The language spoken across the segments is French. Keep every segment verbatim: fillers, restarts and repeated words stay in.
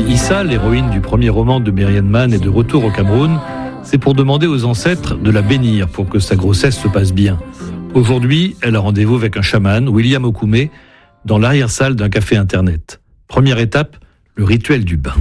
Issa, l'héroïne du premier roman de Myriam Mann, est de retour au Cameroun, c'est pour demander aux ancêtres de la bénir pour que sa grossesse se passe bien. Aujourd'hui, elle a rendez-vous avec un chaman, William Okume, dans l'arrière-salle d'un café internet. Première étape, le rituel du bain.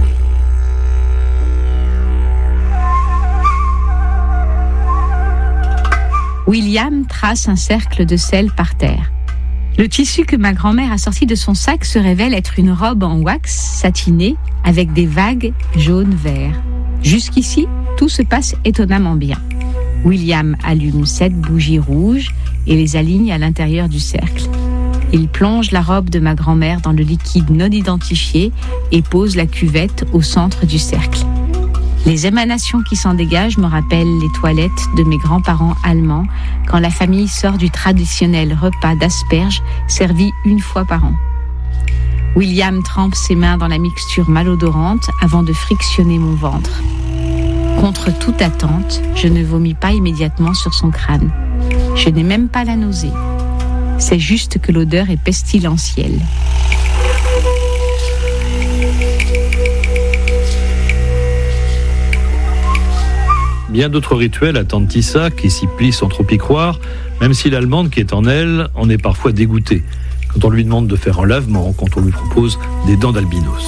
William trace un cercle de sel par terre. Le tissu que ma grand-mère a sorti de son sac se révèle être une robe en wax satinée avec des vagues jaune-vert. Jusqu'ici, tout se passe étonnamment bien. William allume sept bougies rouges et les aligne à l'intérieur du cercle. Il plonge la robe de ma grand-mère dans le liquide non identifié et pose la cuvette au centre du cercle. Les émanations qui s'en dégagent me rappellent les toilettes de mes grands-parents allemands quand la famille sort du traditionnel repas d'asperges servi une fois par an. William trempe ses mains dans la mixture malodorante avant de frictionner mon ventre. Contre toute attente, je ne vomis pas immédiatement sur son crâne. Je n'ai même pas la nausée. C'est juste que l'odeur est pestilentielle. Bien d'autres rituels attendent Issa, qui s'y plie sans trop y croire, même si l'Allemande qui est en elle en est parfois dégoûtée, quand on lui demande de faire un lavement, quand on lui propose des dents d'albinos.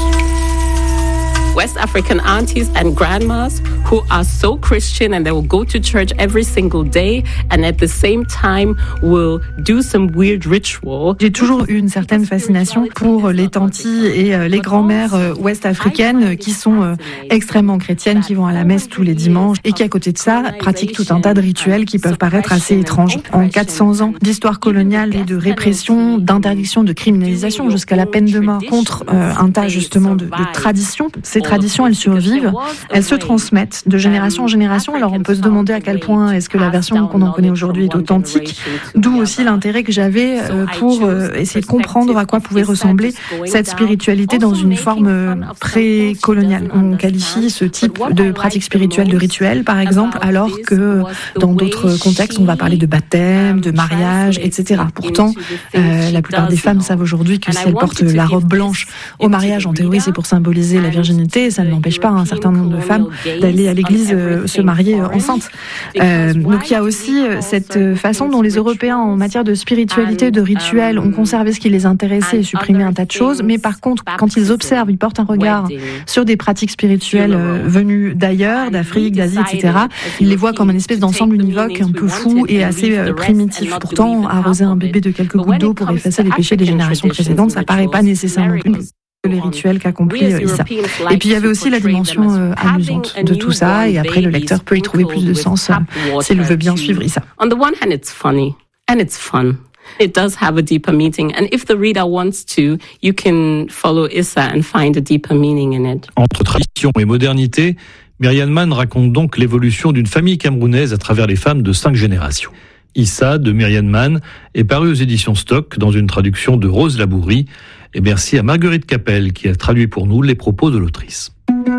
West African aunties and grandmas who are so Christian and they will go to church every single day and at the same time will do some weird ritual. J'ai toujours eu une certaine fascination pour les tantis et les grand-mères ouest-africaines qui sont extrêmement chrétiennes, qui vont à la messe tous les dimanches et qui, à côté de ça, pratiquent tout un tas de rituels qui peuvent paraître assez étranges. En quatre cents ans d'histoire coloniale et de répression, d'interdiction, de criminalisation jusqu'à la peine de mort contre euh, un tas justement de, de traditions, ces traditions, elles survivent, elles se transmettent de génération en génération. Alors on peut se demander à quel point est-ce que la version qu'on en connaît aujourd'hui est authentique, d'où aussi l'intérêt que j'avais pour essayer de comprendre à quoi pouvait ressembler cette spiritualité dans une forme pré-coloniale. On qualifie ce type de pratique spirituelle de rituel, par exemple, alors que dans d'autres contextes, on va parler de baptême, de mariage, et cetera. Pourtant, euh, la plupart des femmes savent aujourd'hui que si elles portent la robe blanche au mariage, en théorie, c'est pour symboliser la virginité. Ça ne n'empêche pas un certain nombre de femmes d'aller à l'église euh, se marier euh, enceintes. Euh, donc il y a aussi euh, cette façon dont les Européens, en matière de spiritualité, de rituels, ont conservé ce qui les intéressait et supprimé un tas de choses. Mais par contre, quand ils observent, ils portent un regard sur des pratiques spirituelles euh, venues d'ailleurs, d'Afrique, d'Asie, et cetera. Ils les voient comme une espèce d'ensemble univoque un peu fou et assez euh, primitif. Pourtant, arroser un bébé de quelques gouttes d'eau pour effacer les péchés des générations précédentes, ça paraît pas nécessairement les rituels qu'a compris euh, Issa. Et puis il y avait aussi la dimension euh, amusante de tout ça, et après le lecteur peut y trouver plus de sens euh, s'il veut bien suivre Issa. On the one hand, it's funny and it's fun. It does have a deeper meaning, and if the reader wants to, you can follow Issa and find a deeper meaning in it. Entre tradition et modernité, Myriam Mann raconte donc l'évolution d'une famille camerounaise à travers les femmes de cinq générations. Issa de Myriam Mann est paru aux éditions Stock dans une traduction de Rose Labourie. Et merci à Marguerite Capel qui a traduit pour nous les propos de l'autrice.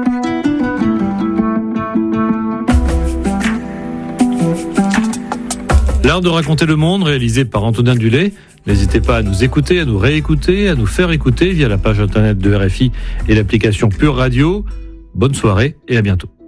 L'art de raconter le monde, réalisé par Antonin Dulay. N'hésitez pas à nous écouter, à nous réécouter, à nous faire écouter via la page internet de R F I et l'application Pure Radio. Bonne soirée et à bientôt.